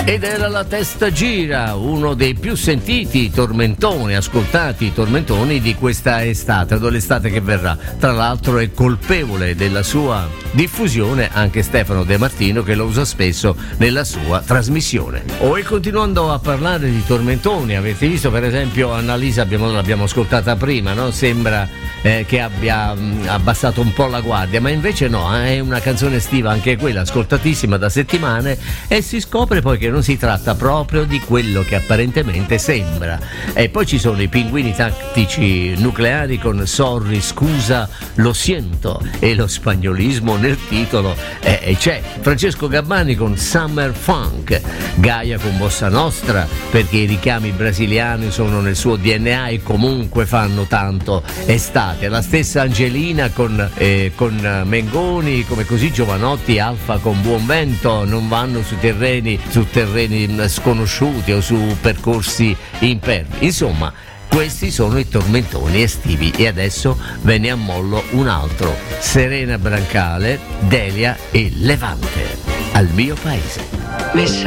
Ed era La testa gira, uno dei più sentiti tormentoni, ascoltati tormentoni di questa estate, l'estate che verrà. Tra l'altro è colpevole della sua diffusione anche Stefano De Martino, che lo usa spesso nella sua trasmissione. E continuando a parlare di tormentoni, avete visto per esempio Annalisa, l'abbiamo ascoltata prima, no? Sembra che abbia abbassato un po' la guardia, ma invece no, è una canzone estiva anche quella, ascoltatissima da settimane, e si scopre poi che non si tratta proprio di quello che apparentemente sembra. E poi ci sono i Pinguini Tattici Nucleari con Sorry, scusa, lo siento, e lo spagnolismo nel titolo, e c'è Francesco Gabbani con Summer Funk, Gaia con Bossa Nostra, perché i richiami brasiliani sono nel suo DNA e comunque fanno tanto estate. La stessa Angelina con Mengoni, come così Giovanotti, Alfa con Buon Vento, non vanno su terreni sconosciuti o su percorsi impervi. Insomma, questi sono i tormentoni estivi, e adesso ve ne ammollo un altro: Serena Brancale, Delia e Levante, Al mio paese.